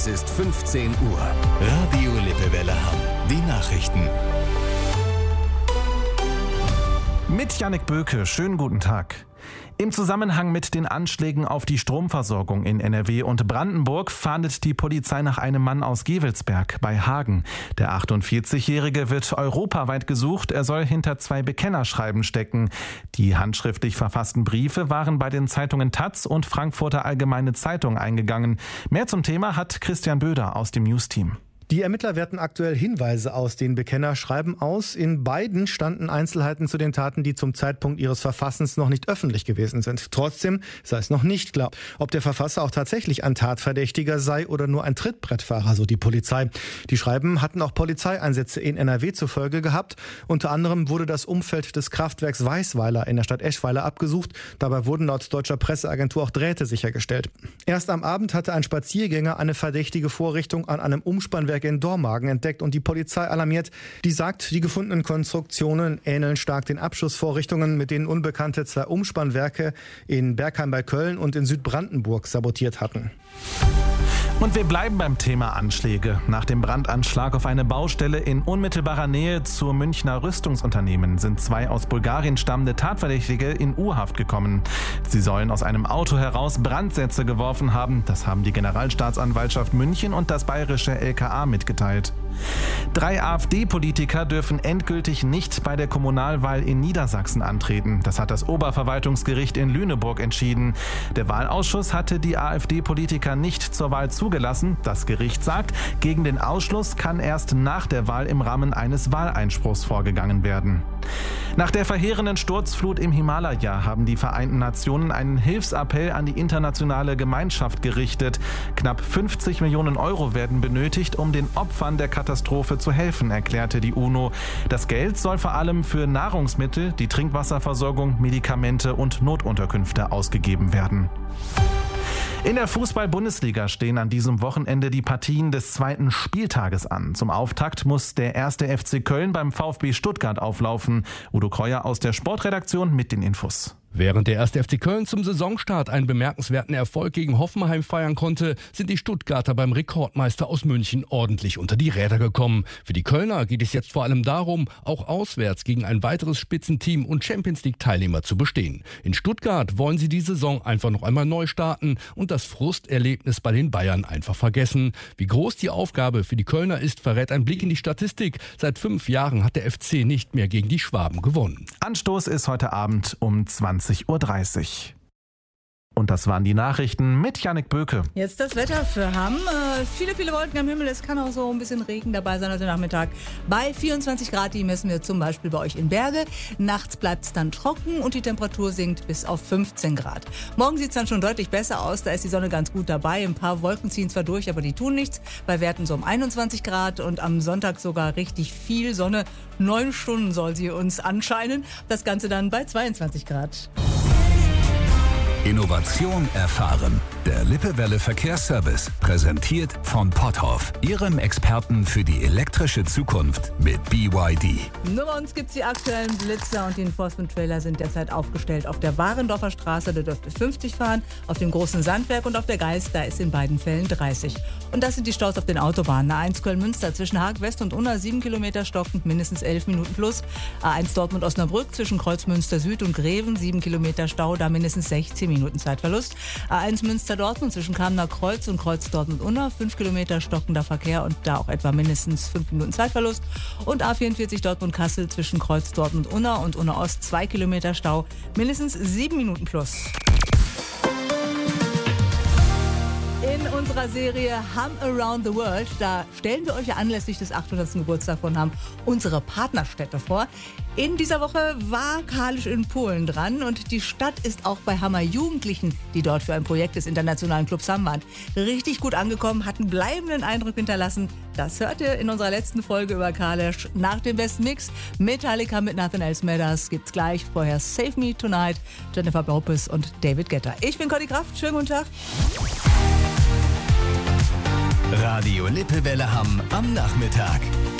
Es ist 15 Uhr. Radio Lippewelle Hamm. Die Nachrichten. Mit Jannik Böke, schönen guten Tag. Im Zusammenhang mit den Anschlägen auf die Stromversorgung in NRW und Brandenburg fahndet die Polizei nach einem Mann aus Gevelsberg bei Hagen. Der 48-Jährige wird europaweit gesucht. Er soll hinter 2 Bekennerschreiben stecken. Die handschriftlich verfassten Briefe waren bei den Zeitungen taz und Frankfurter Allgemeine Zeitung eingegangen. Mehr zum Thema hat Christian Böder aus dem Newsteam. Die Ermittler werten aktuell Hinweise aus den Bekennerschreiben aus. In beiden standen Einzelheiten zu den Taten, die zum Zeitpunkt ihres Verfassens noch nicht öffentlich gewesen sind. Trotzdem sei es noch nicht klar, ob der Verfasser auch tatsächlich ein Tatverdächtiger sei oder nur ein Trittbrettfahrer, so die Polizei. Die Schreiben hatten auch Polizeieinsätze in NRW zur Folge gehabt. Unter anderem wurde das Umfeld des Kraftwerks Weißweiler in der Stadt Eschweiler abgesucht. Dabei wurden laut deutscher Presseagentur auch Drähte sichergestellt. Erst am Abend hatte ein Spaziergänger eine verdächtige Vorrichtung an einem Umspannwerk in Dormagen entdeckt und die Polizei alarmiert. Die sagt, die gefundenen Konstruktionen ähneln stark den Abschussvorrichtungen, mit denen Unbekannte 2 Umspannwerke in Bergheim bei Köln und in Südbrandenburg sabotiert hatten. Und wir bleiben beim Thema Anschläge. Nach dem Brandanschlag auf eine Baustelle in unmittelbarer Nähe zur Münchner Rüstungsunternehmen sind 2 aus Bulgarien stammende Tatverdächtige in U-Haft gekommen. Sie sollen aus einem Auto heraus Brandsätze geworfen haben. Das haben die Generalstaatsanwaltschaft München und das bayerische LKA mitgeteilt. 3 AfD-Politiker dürfen endgültig nicht bei der Kommunalwahl in Niedersachsen antreten. Das hat das Oberverwaltungsgericht in Lüneburg entschieden. Der Wahlausschuss hatte die AfD-Politiker nicht zur Wahl zugelassen. Das Gericht sagt, gegen den Ausschluss kann erst nach der Wahl im Rahmen eines Wahleinspruchs vorgegangen werden. Nach der verheerenden Sturzflut im Himalaya haben die Vereinten Nationen einen Hilfsappell an die internationale Gemeinschaft gerichtet. Knapp 50 Millionen Euro werden benötigt, um den Opfern der Katastrophe zu helfen, erklärte die UNO. Das Geld soll vor allem für Nahrungsmittel, die Trinkwasserversorgung, Medikamente und Notunterkünfte ausgegeben werden. In der Fußball-Bundesliga stehen an diesem Wochenende die Partien des 2. Spieltages an. Zum Auftakt muss der 1. FC Köln beim VfB Stuttgart auflaufen. Udo Kreuer aus der Sportredaktion mit den Infos. Während der 1. FC Köln zum Saisonstart einen bemerkenswerten Erfolg gegen Hoffenheim feiern konnte, sind die Stuttgarter beim Rekordmeister aus München ordentlich unter die Räder gekommen. Für die Kölner geht es jetzt vor allem darum, auch auswärts gegen ein weiteres Spitzenteam und Champions-League-Teilnehmer zu bestehen. In Stuttgart wollen sie die Saison einfach noch einmal neu starten und das Frusterlebnis bei den Bayern einfach vergessen. Wie groß die Aufgabe für die Kölner ist, verrät ein Blick in die Statistik. Seit 5 Jahren hat der FC nicht mehr gegen die Schwaben gewonnen. Anstoß ist heute Abend um 20:30 Uhr. Und das waren die Nachrichten mit Jannik Böke. Jetzt das Wetter für Hamm. Viele Wolken am Himmel. Es kann auch so ein bisschen Regen dabei sein heute Nachmittag. Bei 24 Grad, die messen wir zum Beispiel bei euch in Berge. Nachts bleibt es dann trocken und die Temperatur sinkt bis auf 15 Grad. Morgen sieht es dann schon deutlich besser aus. Da ist die Sonne ganz gut dabei. Ein paar Wolken ziehen zwar durch, aber die tun nichts. Bei Werten so um 21 Grad und am Sonntag sogar richtig viel Sonne. 9 Stunden soll sie uns anscheinen. Das Ganze dann bei 22 Grad. Innovation erfahren. Der Lippewelle Verkehrsservice, präsentiert von Potthoff, Ihrem Experten für die elektrische Zukunft mit BYD. Nur bei uns gibt es die aktuellen Blitzer und die Enforcement-Trailer sind derzeit aufgestellt. Auf der Warendorfer Straße, da dürft ihr 50 fahren, auf dem Großen Sandwerk und auf der Geist, da ist in beiden Fällen 30. Und das sind die Staus auf den Autobahnen. A1 Köln-Münster zwischen Haag West und Unna 7 Kilometer stockend, mindestens 11 Minuten plus. A1 Dortmund-Osnabrück zwischen Kreuzmünster Süd und Greven 7 Kilometer Stau, da mindestens 16 Minuten Zeitverlust. A1 Münster-Dortmund zwischen Kamener Kreuz und Kreuz Dortmund-Unna 5 Kilometer stockender Verkehr und da auch etwa mindestens 5 Minuten Zeitverlust. Und A44 Dortmund-Kassel zwischen Kreuz Dortmund-Unna und Unna-Ost 2 Kilometer Stau, mindestens 7 Minuten plus. In unserer Serie Hamm Around the World, da stellen wir euch ja anlässlich des 800. Geburtstags von Hamm unsere Partnerstädte vor. In dieser Woche war Kalisz in Polen dran und die Stadt ist auch bei Hammer Jugendlichen, die dort für ein Projekt des internationalen Clubs Hamm waren, richtig gut angekommen, hat einen bleibenden Eindruck hinterlassen. Das hört ihr in unserer letzten Folge über Kalisz. Nach dem besten Mix Metallica mit Nathaniel Smedders gibt's gleich. Vorher Save Me Tonight, Jennifer Lopez und David Guetta. Ich bin Conny Kraft, schönen guten Tag. Radio Lippewelle Hamm am Nachmittag.